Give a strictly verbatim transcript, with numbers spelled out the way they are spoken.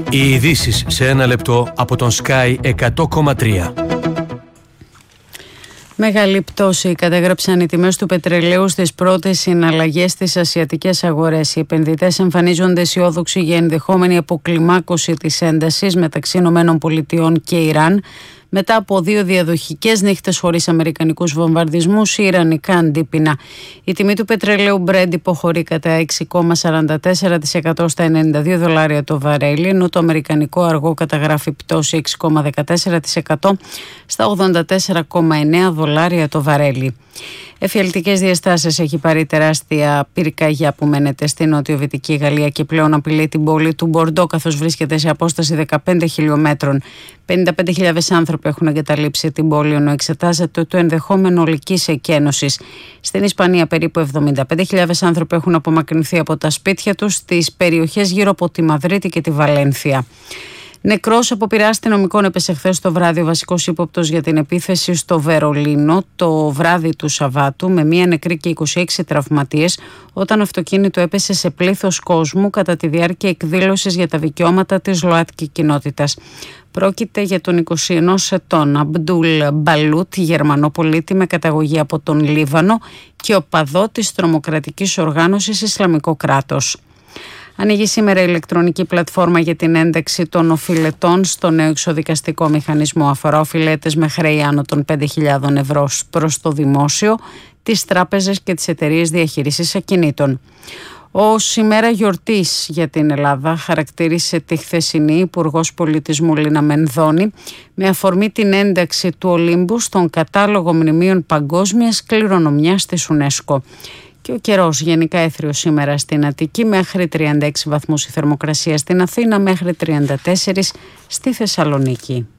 Οι ειδήσεις σε ένα λεπτό από τον Sky εκατό κόμμα τρία. Μεγάλη πτώση κατέγραψαν οι τιμές του πετρελαίου στις πρώτες συναλλαγές στις ασιατικές αγορές. Οι επενδυτές εμφανίζονται αισιόδοξοι για ενδεχόμενη αποκλιμάκωση της έντασης μεταξύ ΗΠΑ και Ιράν. Μετά από δύο διαδοχικές νύχτες χωρίς αμερικανικούς βομβαρδισμούς ή ιρανικά αντίπεινα. Η τιμή του πετρελαίου Brent υποχωρεί κατά έξι κόμμα σαράντα τέσσερα τοις εκατό στα ενενήντα δύο δολάρια το βαρέλι, ενώ το αμερικανικό αργό καταγράφει πτώση έξι κόμμα δεκατέσσερα τοις εκατό στα ογδόντα τέσσερα κόμμα εννέα δολάρια το βαρέλι. Εφιαλτικές διαστάσεις έχει πάρει τεράστια πυρκαγιά που μένεται στη νοτιοβυτική Γαλλία και πλέον απειλεί την πόλη του Μπορντό, καθώς βρίσκεται σε απόσταση δεκαπέντε χιλιομέτρων. πενήντα πέντε χιλιάδες άνθρωποι έχουν εγκαταλείψει την πόλη, ενώ εξετάζεται το ενδεχόμενο ολικής εκένωσης. Στην Ισπανία περίπου εβδομήντα πέντε χιλιάδες άνθρωποι έχουν απομακρυνθεί από τα σπίτια τους στις περιοχές γύρω από τη Μαδρίτη και τη Βαλένθια. Νεκρός από πειρά αστυνομικών έπεσε χθες το βράδυ ο βασικός ύποπτος για την επίθεση στο Βερολίνο το βράδυ του Σαββάτου, με μία νεκρή και είκοσι έξι τραυματίες, όταν αυτοκίνητο έπεσε σε πλήθος κόσμου κατά τη διάρκεια εκδήλωσης για τα δικαιώματα της ΛΟΑΤΚΙ κοινότητας. Πρόκειται για τον είκοσι ενός ετών Αμπντούλ Μπαλούτ, Γερμανό πολίτη με καταγωγή από τον Λίβανο και οπαδό της τρομοκρατικής οργάνωσης Ισλαμικό κράτος. Ανοίγει σήμερα η ηλεκτρονική πλατφόρμα για την ένταξη των οφειλετών στο νέο εξοδικαστικό μηχανισμό. Αφορά οφειλέτες με χρέη άνω των πέντε χιλιάδες ευρώ προς το δημόσιο, τις τράπεζες και τις εταιρείες διαχείρισης ακινήτων. Ως ημέρα γιορτής για την Ελλάδα χαρακτήρισε τη χθεσινή Υπουργός Πολιτισμού Λίνα Μενδώνη με αφορμή την ένταξη του Ολύμπου στον κατάλογο μνημείων παγκόσμιας κληρονομιάς της UNESCO. Και ο καιρός γενικά έθριος σήμερα στην Αττική, μέχρι τριάντα έξι βαθμούς η θερμοκρασία στην Αθήνα, μέχρι τριάντα τέσσερα στη Θεσσαλονίκη.